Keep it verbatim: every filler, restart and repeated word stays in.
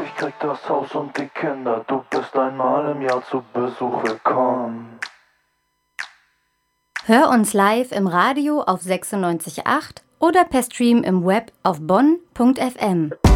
ich krieg das Haus und die Kinder. Du bist einmal im Jahr zu Besuch willkommen. Hör uns live im Radio auf sechsundneunzig Komma acht oder per Stream im Web auf bonn punkt f m.